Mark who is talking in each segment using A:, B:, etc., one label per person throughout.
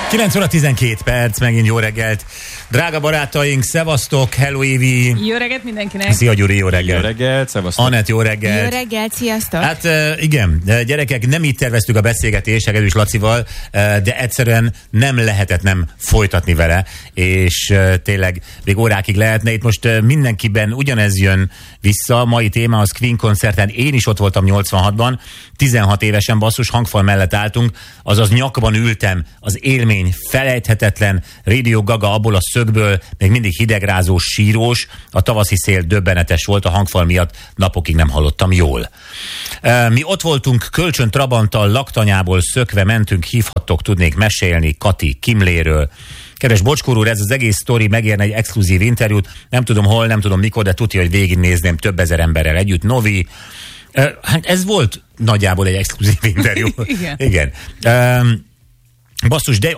A: 9 óra 12 perc, megint jó reggelt. Drága barátaink, szevasztok, hello Évi.
B: Jó reggelt mindenkinek.
A: Szia Gyuri, jó reggelt.
C: Jó reggelt, szevasztok.
A: Anett, jó reggelt.
D: Jó reggelt, sziasztok.
A: Hát igen, gyerekek, nem így terveztük a beszélgetést Egedűs Lacival, de egyszerűen nem lehetett nem folytatni vele, és tényleg még órákig lehetne. Itt most mindenkiben ugyanez jön vissza. Mai téma az Queen koncerten. Én is ott voltam 86-ban, 16 évesen basszus, hangfal mellett álltunk, azaz nyakban ültem, az élmény felejthetetlen, Radio Gaga abból a szögből, még mindig hidegrázós, sírós, a tavaszi szél döbbenetes volt, a hangfal miatt napokig nem hallottam jól. Mi ott voltunk, kölcsön Trabanttal, laktanyából szökve mentünk, hívhattok, tudnék mesélni Kati Kimléről. Kedves Bocskor úr, ez az egész sztori megérne egy exkluzív interjút, nem tudom hol, nem tudom mikor, de tudja, hogy végignézném több ezer emberrel együtt. Novi, hát ez volt nagyjából egy exkluzív interjú. Igen. Basszus, de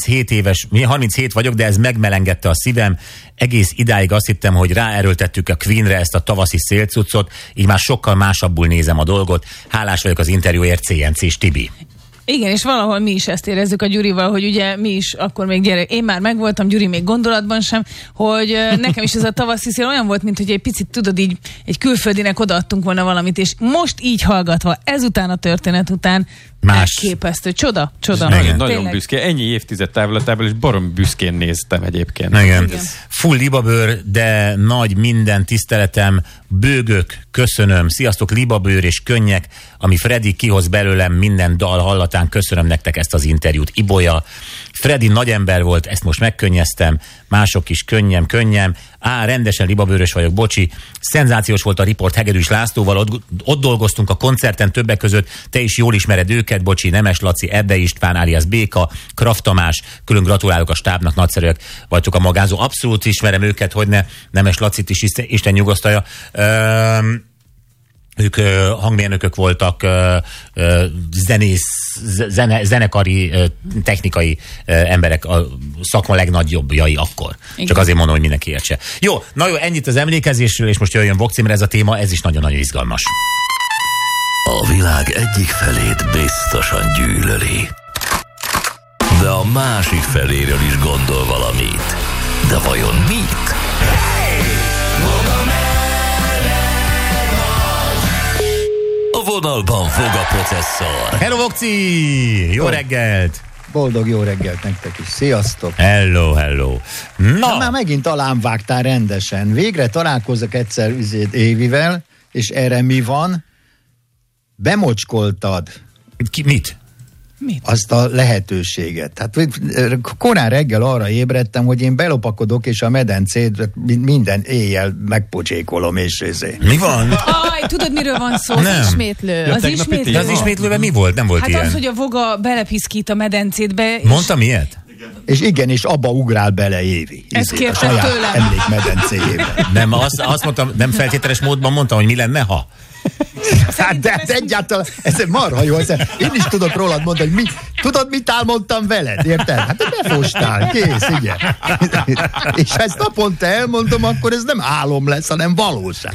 A: 37 vagyok, de ez megmelengedte a szívem. Egész idáig azt hittem, hogy ráerőltettük a Queenre ezt a tavaszi szélcuccot, így már sokkal másabbul nézem a dolgot. Hálás vagyok az interjúért, CNC-s Tibi.
B: Igen, és valahol mi is ezt érezzük a Gyurival, hogy ugye mi is akkor még gyerek. Én már megvoltam, Gyuri még gondolatban sem, hogy nekem is ez a tavaszi szél olyan volt, mint hogy egy picit, tudod, így egy külföldinek odaadtunk volna valamit, és most így hallgatva, ezután a történet után elképesztő. Csoda.
C: Nagyon büszke. Ennyi évtized távlatából, és baromi büszkén néztem egyébként.
A: Igen. Full libabőr, de nagy minden tiszteletem, bőgök, köszönöm. Sziasztok, libabőr és könnyek, ami Freddy kihoz belőlem minden dal hallatán. Köszönöm nektek ezt az interjút. Ibolya. Freddy nagy ember volt, ezt most megkönnyeztem. Mások is könnyem. Rendesen libabőrös vagyok, bocsi. Szenzációs volt a riport Hegedűs Lászlóval, ott dolgoztunk a koncerten többek között, te is jól ismered őket, bocsi, Nemes Laci, Erdei István, alias Béka, Kraft Tamás, külön gratulálok a stábnak, nagyszerűek vagytok a magázó. Abszolút ismerem őket, hogy ne, Nemes Lacit is Isten nyugosztalja. Ők hangmérnökök voltak, zenekari, technikai emberek, a szakma legnagyobbjai akkor. Igen. Csak azért mondom, hogy mindenki értse. Jó, ennyit az emlékezésről, és most jöjjön Vokcimre ez a téma, ez is nagyon-nagyon izgalmas.
E: A világ egyik felét biztosan gyűlöli, de a másik feléről is gondol valamit. De vajon mit? A vonalban fog a processzor.
A: Hello, Vokci! Jó reggelt!
F: Boldog jó reggelt nektek is. Sziasztok!
A: Hello! Na
F: már megint alám vágtál rendesen. Végre találkozok egyszer Évivel, és erre mi van? Bemocskoltad.
A: Mit?
F: Azt a lehetőséget. Hát korán reggel arra ébredtem, hogy én belopakodok, és a medencét minden éjjel megpocsékolom, és
A: Mi van?
B: Tudod, miről van szó?
A: Nem.
B: Ismétlő.
A: Az ismétlőben mi volt? Nem volt ilyen.
B: Hát az, hogy a voga belepiszkít a medencétbe.
A: Mondtam ilyet?
F: És abba ugrál bele Évi.
B: Ezt kérte
F: tőlem.
B: emlékmedencéjébe.
A: Nem, azt mondtam, nem feltételes módban mondtam, hogy mi lenne, ha?
F: De egyáltalán, ez marha jó, én is tudok rólad mondani, hogy tudod, mit álmodtam veled, érted? Hát te befostál, kész, igen. És ha ezt naponta elmondom, akkor ez nem álom lesz, hanem valóság.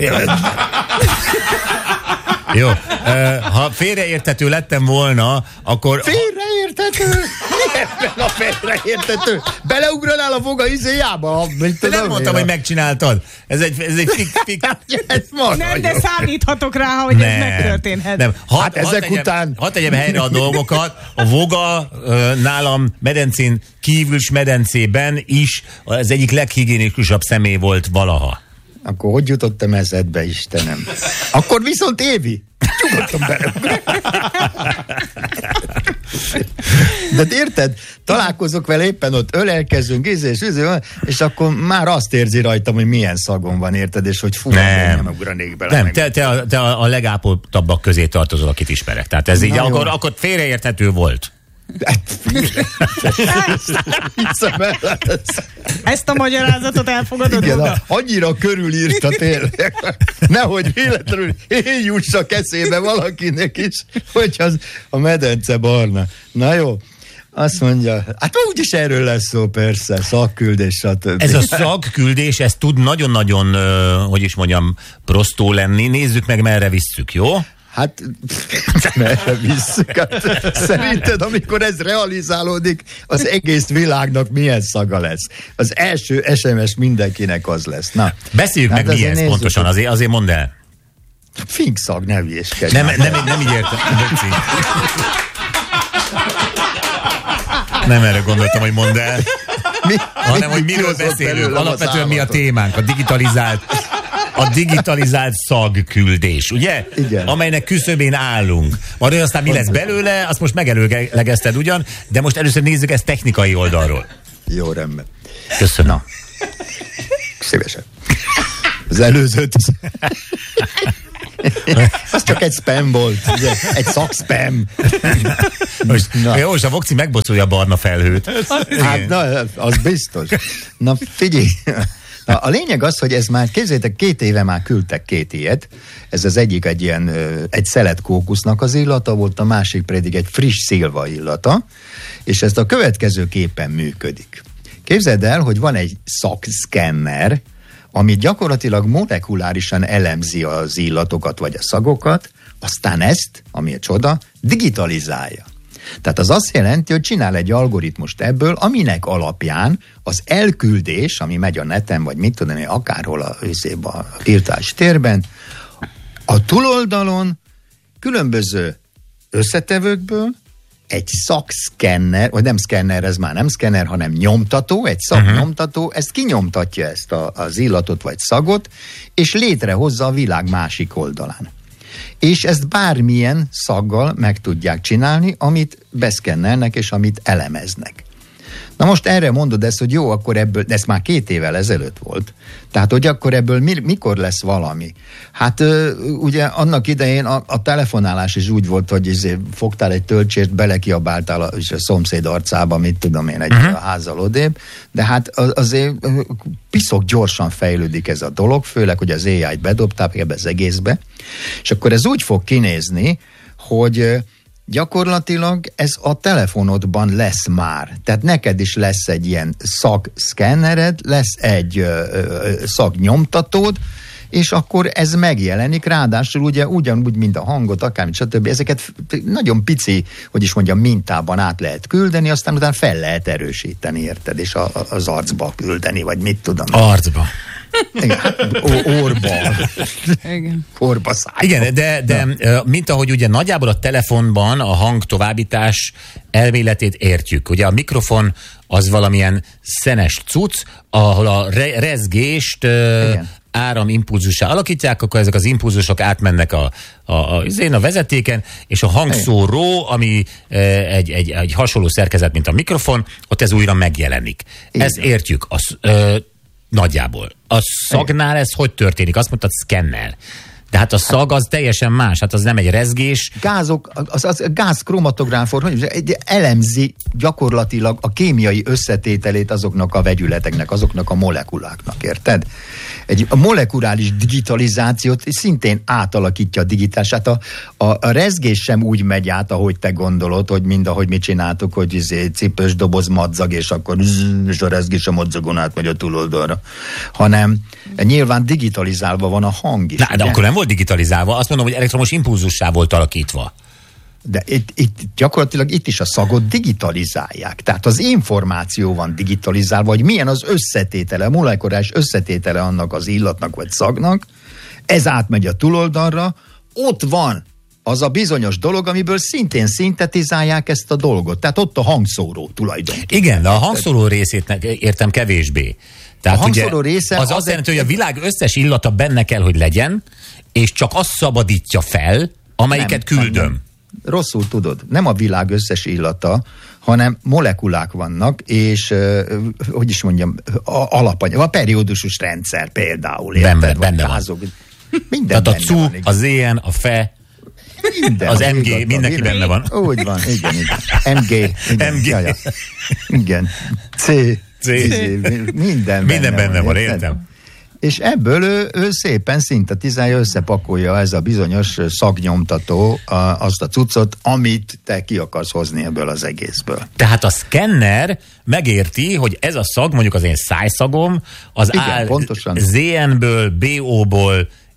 A: Jó, ha félreérthető lettem volna, akkor...
F: Félreérthető? Milyen a félreérthető? Beleugrannál a foga izéjába?
A: Nem mondtam, hogy megcsináltad. Ez egy fik...
B: Nem, de számíthatok rá, hogy ez megtörténhet.
A: Nem.
F: Hadd
A: tegyem helyre a dolgokat. A voga nálam medencén kívül medencében is az egyik leghigiénikusabb személy volt valaha.
F: Akkor hogy jutottam eszedbe, Istenem? Akkor viszont Évi, nyugodtan bele. De érted? Találkozok vele, éppen ott ölelkezünk, és akkor már azt érzi rajtam, hogy milyen szagom van, érted? És hogy nem ugranék bele.
A: Nem, te a legápoltabbak közé tartozol, akit ismerek. Tehát ez így, akkor félreérthető volt.
B: Ezt a magyarázatot elfogadod?
F: Igen, annyira körülírta tényleg. Nehogy véletlenül én jussak eszébe valakinek is, hogy az a medence barna. Na jó, azt mondja, hát úgyis erről lesz szó, persze, szakküldés, stb.
A: Ez a szakküldés, ez tud nagyon-nagyon, hogy is mondjam, prostó lenni. Nézzük meg, merre visszük, jó?
F: Hát, merre visszük? Hát, szerinted, amikor ez realizálódik, az egész világnak milyen szaga lesz? Az első SMS mindenkinek az lesz. Na,
A: beszéljük meg, mi ez pontosan, azért mondd el.
F: Finkszag, ne hülyéskedj.
A: Nem így értem. Nem erre gondoltam, hogy mondd el. Hanem, hogy miről beszélünk. Alapvetően mi a témánk? A digitalizált szagküldés, ugye?
F: Igen.
A: Amelynek küszöbén állunk. Majd aztán mi lesz belőle, azt most megelőlegezted ugyan, de most először nézzük ezt technikai oldalról.
F: Jó, rendben.
A: Köszönöm.
F: Na, szívesen. Az előzőt is. Az csak egy spam volt, ugye? Egy szakspam.
A: Most a Vokci megbosszulja a barna felhőt.
F: Hát, na, az biztos. Na, figyelj. Na, a lényeg az, hogy ez már, képzeljétek, 2 éve már küldtek 2 ilyet. Ez az egyik egy szelet kókusznak az illata volt, a másik pedig egy friss szilva illata, és ez a következőképpen működik. Képzeld el, hogy van egy szakszkenner, ami gyakorlatilag molekulárisan elemzi az illatokat vagy a szagokat, aztán ezt, ami a csoda, digitalizálja. Tehát az azt jelenti, hogy csinál egy algoritmust ebből, aminek alapján az elküldés, ami megy a neten, vagy mit tudom én, akárhol a virtuális térben, a túloldalon különböző összetevőkből egy szakszkenner, vagy nem szkenner, ez már nem szkenner, hanem nyomtató, egy szagnyomtató, ezt kinyomtatja ezt az illatot vagy szagot, és létrehozza a világ másik oldalán. És ezt bármilyen szaggal meg tudják csinálni, amit beszkennelnek, és amit elemeznek. Na most erre mondod ezt, hogy jó, akkor ebből, de ez már 2 évvel ezelőtt volt, tehát hogy akkor ebből mikor lesz valami? Hát ugye annak idején a telefonálás is úgy volt, hogy fogtál egy töltsést, belekiabáltál a szomszéd arcába, mit tudom én, egy házzal odébb, de hát azért piszok gyorsan fejlődik ez a dolog, főleg, hogy az AI-t bedobták ebbe az egészbe, és akkor ez úgy fog kinézni, hogy gyakorlatilag ez a telefonodban lesz már. Tehát neked is lesz egy ilyen szagszkennered, lesz egy szagnyomtatód, és akkor ez megjelenik, ráadásul ugye ugyanúgy, mint a hangot, akármit, stb. Ezeket nagyon pici, hogy is mondjam, mintában át lehet küldeni, aztán utána fel lehet erősíteni, érted? És az arcba küldeni, vagy mit tudom.
A: Arcba.
F: Igen, orba.
B: Igen.
F: Orba szájba.
A: Igen, de mint ahogy ugye nagyjából a telefonban a hangtovábbítás elméletét értjük. Ugye a mikrofon az valamilyen szenes cucc, ahol a rezgést áramimpulzussá alakítják, akkor ezek az impulzusok átmennek a vezetéken, és a hangszóró, ami egy hasonló szerkezet, mint a mikrofon, ott ez újra megjelenik. Ezt értjük. Nagyjából. A szagnál ez hogy történik? Azt mondtad, szkenner. De hát a szag az teljesen más, hát az nem egy rezgés.
F: Gázok, az gázkromatográfor, hogy elemzi gyakorlatilag a kémiai összetételét azoknak a vegyületeknek, azoknak a molekuláknak, érted? A molekuláris digitalizációt szintén átalakítja a digitálását. A rezgés sem úgy megy át, ahogy te gondolod, hogy mind ahogy mi csináltuk, hogy cipős doboz madzag, és akkor és a rezgés a madzagon átmegy a túloldalra. Hanem nyilván digitalizálva van a hang is.
A: De akkor nem volt digitalizálva, azt mondom, hogy elektromos impulzussá volt alakítva.
F: De itt gyakorlatilag itt is a szagot digitalizálják. Tehát az információ van digitalizálva, hogy milyen az összetétele, molekuláris összetétele annak az illatnak vagy szagnak, ez átmegy a túloldalra, ott van az a bizonyos dolog, amiből szintén szintetizálják ezt a dolgot. Tehát ott a hangszóró tulajdonképpen.
A: Igen, de a hangszóró részét értem kevésbé. Tehát
F: a hangszóró része
A: az azt jelenti, hogy a világ összes illata benne kell, hogy legyen, és csak azt szabadítja fel, amelyiket küldöm.
F: Nem. Rosszul tudod. Nem a világ összes illata, hanem molekulák vannak, és hogy is mondjam, alapanyag, a periódusos rendszer például.
A: Benne van.
F: Minden
A: tehát a CU,
F: van,
A: a ZN, a FE, minden, az MG, igaz, mindenki benne van.
F: Úgy van, igen. MG. Igen. Igen. C. Minden
A: benne van, értem.
F: És ebből ő szépen szintetizálja, összepakolja ez a bizonyos szagnyomtató azt a cuccot, amit te ki akarsz hozni ebből az egészből.
A: Tehát a szkenner megérti, hogy ez a szag, mondjuk az én szájszagom, az
F: igen,
A: áll
F: pontosan.
A: ZN-ből, BO-ból,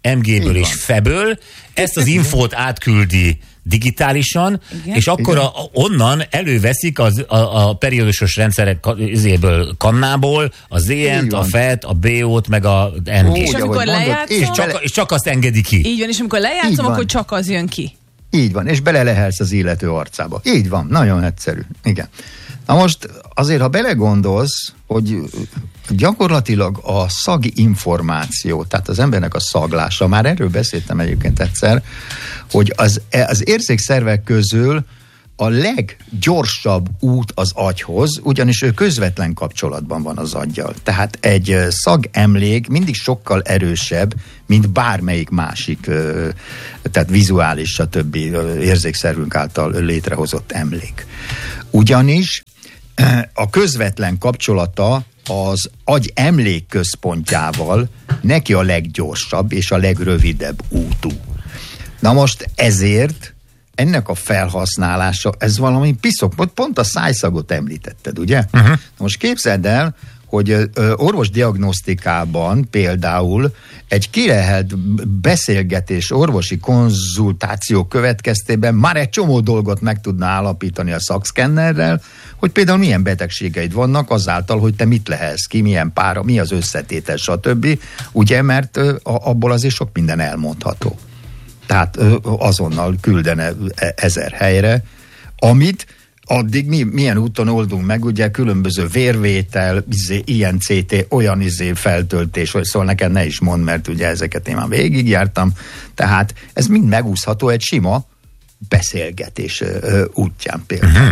A: MG-ből és FE-ből, ezt az infót átküldi digitálisan,
B: igen,
A: és akkor onnan előveszik a periódusos rendszerek kannából a ZN-t, a FET, a BO-t, meg a MG.
B: És amikor lejátszom...
A: És csak azt engedi ki.
B: Így van, és amikor lejátszom, akkor csak az jön ki.
F: Így van, és bele lehelsz az illető arcába. Így van, nagyon egyszerű. Igen. Na most azért, ha belegondolsz, hogy gyakorlatilag a szaginformáció, tehát az embernek a szaglása, már erről beszéltem egyébként egyszer, hogy az érzékszervek közül a leggyorsabb út az agyhoz, ugyanis ő közvetlen kapcsolatban van az aggyal. Tehát egy szagemlék mindig sokkal erősebb, mint bármelyik másik, tehát vizuális, stb. Érzékszervünk által létrehozott emlék. Ugyanis a közvetlen kapcsolata az agy emlékközpontjával neki a leggyorsabb és a legrövidebb útú. Na most ezért ennek a felhasználása, ez valami piszok, pont a szájszagot említetted, ugye? Uh-huh. Na most képzeld el, hogy orvosdiagnosztikában például egy kirehelt beszélgetés, orvosi konzultáció következtében már egy csomó dolgot meg tudna állapítani a szakszkennerrel, hogy például milyen betegségeid vannak azáltal, hogy te mit lehelsz ki, milyen pára, mi az összetétel, stb. Ugye, mert abból azért sok minden elmondható. Tehát azonnal küldene 1000 helyre, amit addig milyen úton oldunk meg, ugye különböző vérvétel, ilyen CT, olyan feltöltés, hogy szóval nekem ne is mondd, mert ugye ezeket én már végigjártam, tehát ez mind megúszható egy sima beszélgetés útján például.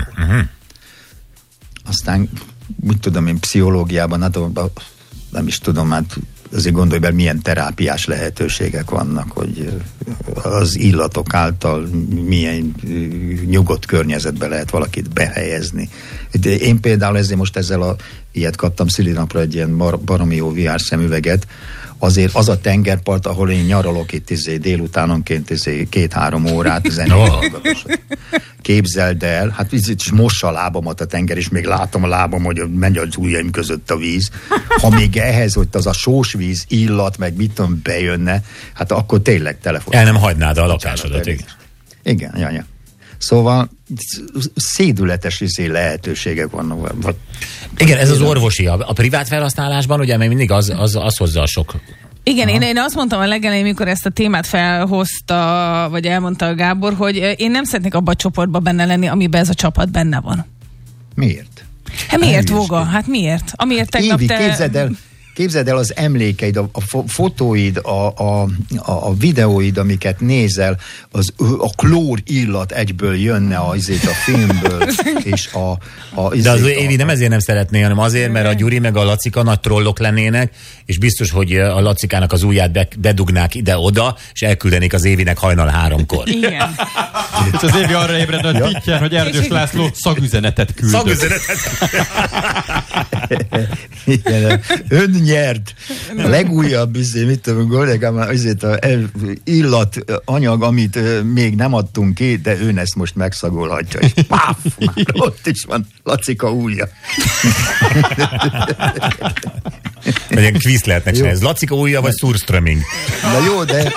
F: Aztán, úgy tudom én, pszichológiában, hát nem is tudom, hát azért gondolj be, milyen terápiás lehetőségek vannak, hogy az illatok által milyen nyugodt környezetbe lehet valakit behelyezni. Én például ilyet kaptam szülinapra, egy ilyen baromi jó VR szemüveget, azért az a tengerpart, ahol én nyaralok itt délutánonként 2-3 órát zenehallgatósat. Képzeld el, hát itt mossa a lábamat a tenger, és még látom a lábam, hogy megy az ujjaim között a víz. Ha még ehhez, hogy az a sós víz illat, meg mit tudom, bejönne, hát akkor tényleg telefon.
A: El nem hagynád a lakásodat.
F: Igen, janja. Szóval szédületes lehetőségek vannak.
A: Igen, ez az orvosi. A privát felhasználásban ugye még mindig az hozza a sok.
B: Igen, én azt mondtam a legelején, mikor ezt a témát felhozta, vagy elmondta a Gábor, hogy én nem szeretnék abba a csoportba benne lenni, amiben ez a csapat benne van.
F: Miért?
B: Hát miért, Voga? Hát miért? Amiért tegnap
F: Évi, képzeld el az emlékeid, a fotóid, a videóid, amiket nézel, a klór illat egyből jönne a filmből, és
A: de az Évi nem ezért nem szeretné, hanem azért, mert a Gyuri meg a Lacika nagy trollok lennének, és biztos, hogy a Lacikának az ujját bedugnák ide-oda, és elküldenék az Évinek hajnal 3-kor.
B: Igen.
C: És az Évi arra ébred a Pittyán, hogy Erdős László szagüzenetet küldött.
A: Szagüzenetet?
F: Igen, ön nyert. A legújabb, mit tudom, kollégám, azért a illat anyag, amit még nem adtunk ki, de ön ezt most megszagolhatja, és páf, már ott is van Lacika ujja.
A: Ilyen kvíz lehetnek csinálni. Ez Lacika ujja, vagy Surströmming?
F: Na jó, de...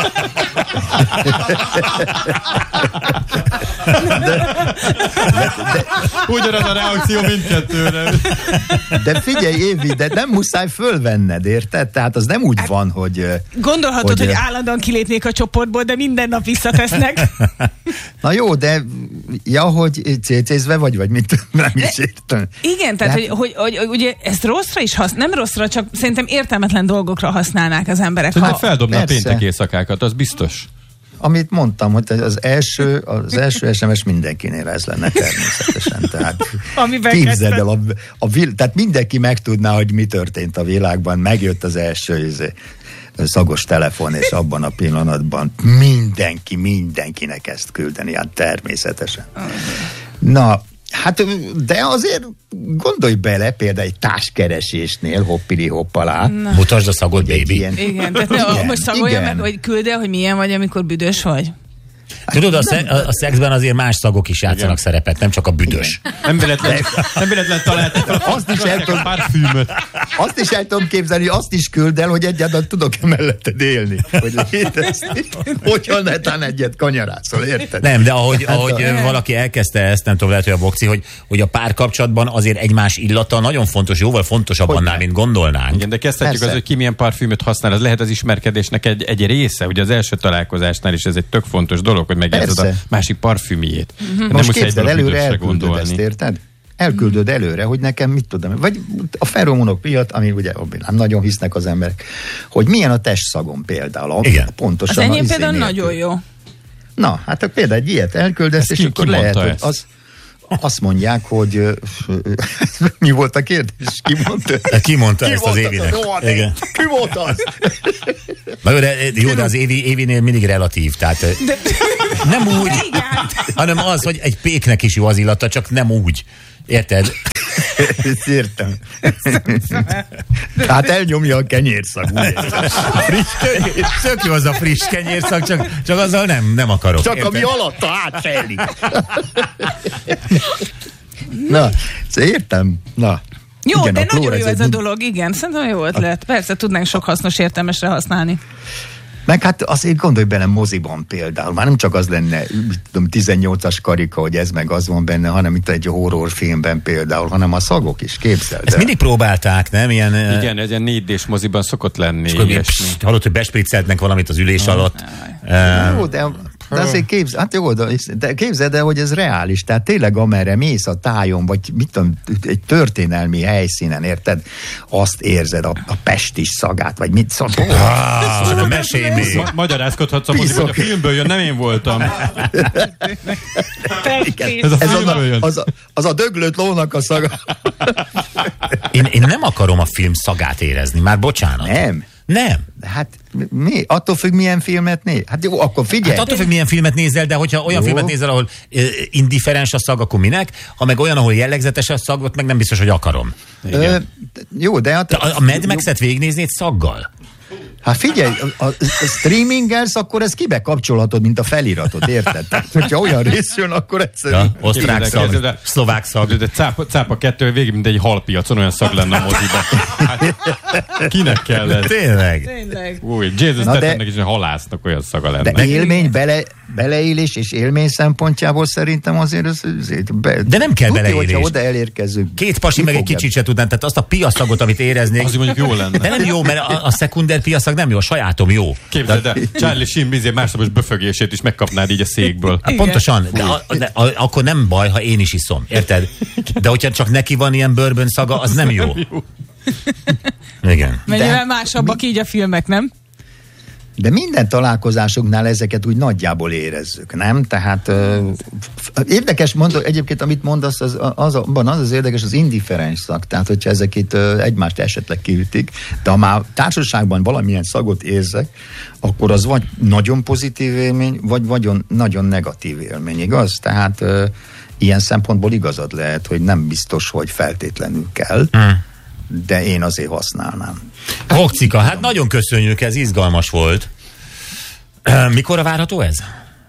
C: Ugyanaz a reakció mindkettőre.
F: De figyelj, Évi, de nem muszáj fölvenned, érted? Tehát az nem úgy van, hogy...
B: Gondolhatod, hogy állandóan kilépnék a csoportból, de minden nap visszatesznek.
F: Na jó, de hogy cécézve vagy mit? Nem is értem.
B: Igen, tehát hogy ugye ezt rosszra is nem rosszra, csak szerintem értelmetlen dolgokra használnák az emberek.
C: De feldobná a péntek éjszakákat, az biztos.
F: Amit mondtam, hogy az első SMS mindenkinél ez lenne természetesen. Tehát képzeld el, tehát mindenki megtudná, hogy mi történt a világban, megjött az első szagos telefon, és abban a pillanatban mindenkinek ezt küldeni, hát természetesen. Na, hát, de azért gondolj bele, például egy társkeresésnél hoppili hoppalá.
A: Mutasd a szagot, baby.
B: Igen, tehát most szagolja meg, hogy küld el, hogy milyen vagy, amikor büdös vagy.
A: Tudod, a szexben azért más szagok is játszanak szerepet, nem csak a büdös.
C: Nem véletlen találtak
F: azt is el tudom képzelni, azt is küld el, hogy egyáltalán tudok-e melletted élni. Hogy létezni, hogyha netán egyet kanyarászol, érted?
A: Nem, de ahogy valaki elkezdte ezt, nem tudom, lehet, hogy a Bokci, hogy a párkapcsolatban azért egymás illata nagyon fontos, jóval fontosabb annál, mint gondolnánk.
C: Igen, de kezdhetjük az, hogy ki milyen parfümöt használ, az lehet az ismerkedésnek egy része, ugye az első találkozásnál is ez egy tök fontos dolog, hogy megérzed a másik parfümjét.
F: Most képzeld, előre elküldöd ezt, érted? Elküldöd előre, hogy nekem mit tudom, vagy a feromonok miatt, ami ugye nem nagyon hisznek az emberek, hogy milyen a testszagon például.
A: Igen.
F: Pontosan
B: az enyém például nagyon jó.
F: Na, hát például egy ilyet elküldesz, és akkor lehet, hogy azt mondják, hogy mi volt a kérdés?
A: Ki mondta ezt az Évinek? Igen.
F: Ki volt az?
A: Jó, de az Évinél mindig relatív, tehát nem úgy, hanem az, hogy egy péknek is jó az illata, csak nem úgy. Érted?
F: Értem. Hát elnyomja a kenyérszag.
A: Tök jó az a friss kenyérszag, csak azzal nem akarok.
F: Csak érted? Ami alatta átfejlik. Na, értem. Na.
B: Jó, igen, de nagyon jó ez a dolog, igen. Szerintem jó ötlet. Persze tudnánk sok hasznos értelmesre használni.
F: Meg hát azért gondolj bele moziban például. Már nem csak az lenne, tudom, 18-as karika, hogy ez meg az van benne, hanem itt egy horrorfilmben például, hanem a szagok is, képzeld el.
A: Ezt mindig próbálták, nem?
C: Igen, egy ilyen 4D-s moziban szokott lenni.
A: Hallott, hogy bespricceltnek valamit az ülés alatt.
F: Jó, de azért képzeld el, hogy ez reális. Tehát tényleg amerre mész a tájon, vagy mit tudom, egy történelmi helyszínen, érted? Azt érzed, a pestis szagát, vagy mit szag.
A: Mesélj még.
C: Magyarázkodhatsz a moziban, hogy a filmből jön, nem én voltam.
F: Az a döglött lónak a szaga.
A: Én nem akarom a film szagát érezni, már bocsánat. Nem.
F: Hát mi? Attól függ, milyen filmet néz? Hát jó, akkor figyelj.
A: Hát attól függ, milyen filmet nézel, de hogyha olyan filmet nézel, ahol indifferens a szag, akkor minek? Ha meg olyan, ahol jellegzetes a szag, ott meg nem biztos, hogy akarom.
F: Jó, de...
A: A Mad Max-et végignéznéd szaggal?
F: Hát figyelj, a streamingelsz, akkor ezt kibe kapcsolhatod, mint a feliratot, érted? Tehát, hogyha olyan rész jön, akkor egyszerűen...
A: Ja, osztrák szag, szlovák szag.
C: De cápa 2 végig, mint egy halpiacon, olyan szag lenne a moziba. Hát, kinek kell ez?
A: Tényleg.
C: Új, Jason Stathamnek is halásznak olyan szaga lenne.
F: De élmény, beleélés és élmény szempontjából szerintem azért
A: de nem kell beleélés.
F: Hogyha oda elérkezünk.
A: Két pasi meg egy kicsit se tudnám, tehát azt a piaszagot, amit éreznék.
C: Az mondjuk jó lenne.
A: De nem jó, mert a szekunder piaszag nem jó, a sajátom jó.
C: Képzeld el, Charlie Sheen másnapos böfögését is megkapnád így a székből.
A: Hát pontosan, de akkor nem baj, ha én is iszom, érted? De hogyha csak neki van ilyen bourbon szaga, az nem jó. Igen.
B: Mennyivel másabbak így a filmek, nem?
F: De minden találkozásunknál ezeket úgy nagyjából érezzük, nem? Tehát érdekes, egyébként amit mondasz, az érdekes, az indifferens szag, tehát hogyha ezek itt egymást esetleg kiütik, de ha már társaságban valamilyen szagot érzek, akkor az vagy nagyon pozitív élmény, vagy nagyon negatív élmény, igaz? Tehát ilyen szempontból igazad lehet, hogy nem biztos, hogy feltétlenül kell, de én azért használnám.
A: Bokcika, hát nagyon köszönjük, ez izgalmas volt. Mikorra várható ez?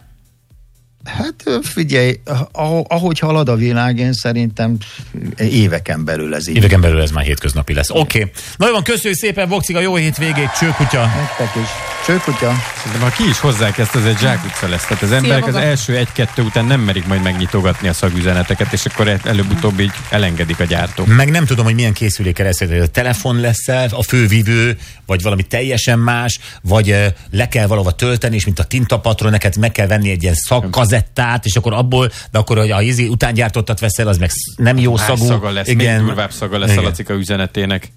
F: Hát figyelj, ahogy halad a világ, én szerintem éveken belül ez így.
A: Éveken belül ez már hétköznapi lesz. Oké. Nagyon van, köszönjük szépen, Bokcika, jó hétvégét, csőkutya.
F: Nektek is. Csőkutya.
C: De már ki is hozzák ezt, ez egy zsákutca lesz. Tehát az emberek az első 1-2 után nem merik majd megnyitogatni a szagüzeneteket, és akkor előbb-utóbb így elengedik a gyártók.
A: Meg nem tudom, hogy milyen készülékkel lesz, hogy a telefon lesz a fővívő, vagy valami teljesen más, vagy le kell valahova tölteni, és mint a tintapatron, neked meg kell venni egy ilyen szagkazettát, és akkor abból, de akkor, hogy a után gyártottat veszel, az meg nem jó szagú.
C: Szaga lesz, igen. Még durvább szaga lesz a Lacika üzenetének.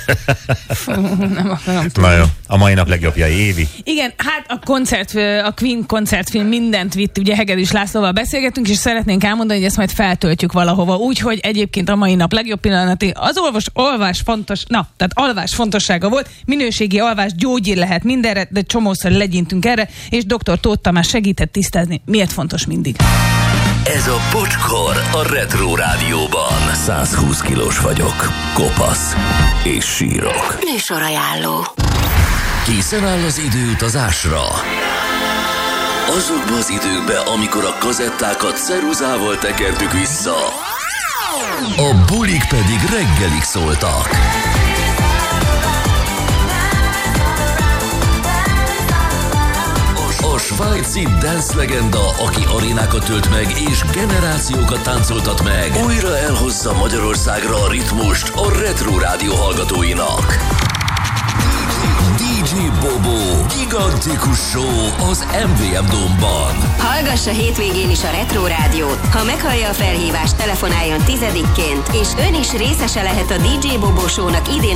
B: Nem akarom tudni.
A: Na jó, a mai nap legjobbjai, Évi.
B: Igen, hát a Queen koncertfilm mindent vitt, ugye Hegedűs Lászlóval beszélgetünk, és szeretnénk elmondani, hogy ezt majd feltöltjük valahova. Úgyhogy egyébként a mai nap legjobb pillanati az alvás fontossága volt, minőségi alvás gyógyír lehet mindenre, de csomószor legyintünk erre, és dr. Tóth Tamás segített tisztázni, miért fontos mindig.
E: Ez a Bocskor a Retro Rádióban. 120 kilós vagyok, kopasz és sírok.
D: Műsorajánló.
E: Készen áll az időutazásra? Azokba az időkbe, amikor a kazettákat ceruzával tekertük vissza, a bulik pedig reggelig szóltak. A svájci dance legenda, aki arénákat tölt meg és generációkat táncoltat meg, újra elhozza Magyarországra a ritmust a Retro Rádió hallgatóinak. DJ Bobo gigantikus show az MVM Dome-ban.
D: Hallgassa hétvégén is a Retro Rádiót. Ha meghallja a felhívást, telefonáljon 10-ként, és ön is részese lehet a DJ Bobo show-nak idén